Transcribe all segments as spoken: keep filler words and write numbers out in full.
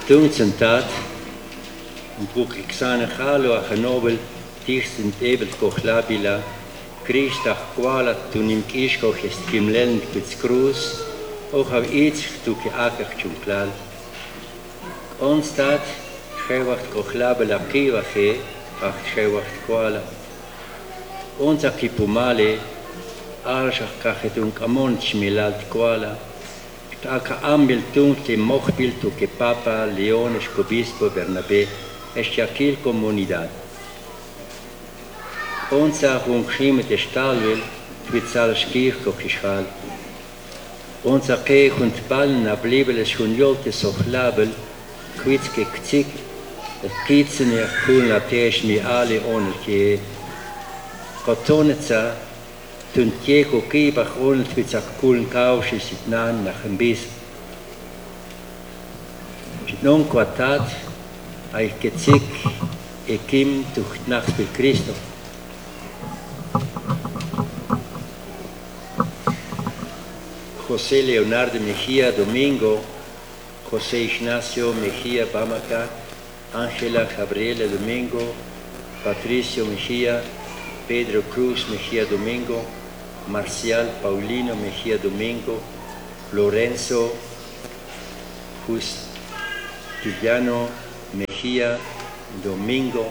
Tungsentat, un pukixane halo a Hanobel, tichsent ebel kochlabila, Christach kwala tunim kishkoch est kimlelend pits krus, och av iets tuke akach chumklal. Onstat, schewacht kochlabela kiwache, ach schewacht kwala. Onza kipumale, arshach kachetung amont schmilalt kwala. Aka ambil tunte mochbil tuke papa León Escobispo Bernabé, eschiakil comunidad. Onza hunchim de stalwel, twitzal schkir kochishal. Onza ke hunt ballen ablebel es hunjolte sochlabel, kwitzke kzik, et kitzen er kun la tesh mi ale onelke. Kotonetza, tuntjeko kibach onel twitzak kuln kaushi sitnan nach een bis. Non kwatat, ay ketzik, ekim tucht nachts bil Christo. José Leonardo Mejía Domingo, José Ignacio Mejía Bamaca, Ángela Gabriela Domingo, Patricio Mejía, Pedro Cruz Mejía Domingo, Marcial Paulino Mejía Domingo, Lorenzo Justiniano Mejía Domingo,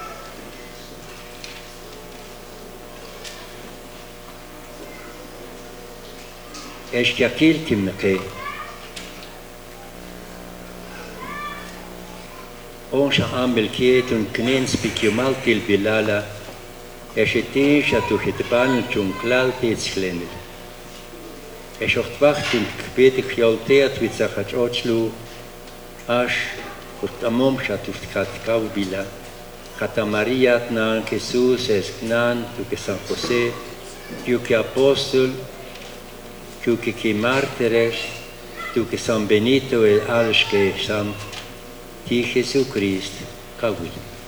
Eschiakil Kimnake, Onsha Ambel Kietun Knens Pikiumaltil Bilala, Eshetin Shatuhitban Chunklal Titzklendel. Eschochtwachtun Kpetik Jolteat Witzachach Ochlu, Ash, Kurtamom Shatufkat Kaubila, Katamariat Nan Jesus Esknan, Tuke San José, Tuke Apóstol, Tuke ki mártires, tuke San Benito el Alske Sam, ti Jesucrist, Kavul.